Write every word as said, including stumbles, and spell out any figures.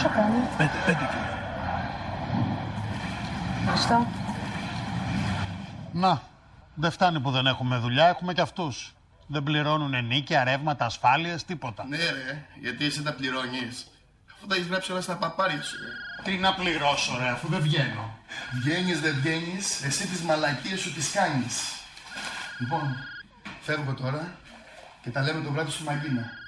Πόσο κάνει? Πέντε, πέντε κιλά. Ευχαριστώ. Να, δεν φτάνει που δεν έχουμε δουλειά, έχουμε κι αυτούς. Δεν πληρώνουν ενίκια, ρεύματα, ασφάλειες, τίποτα. Ναι ρε, γιατί εσύ τα πληρώνεις. Αφού τα έχεις γράψει όλα στα παπάρια σου ρε. Τι να πληρώσω ρε, αφού δεν βγαίνω. Βγαίνεις δεν βγαίνεις, εσύ τις μαλακίες σου τις κάνεις. Λοιπόν, φεύγω τώρα και τα λέμε το βράδυ σου Μαγκίνα.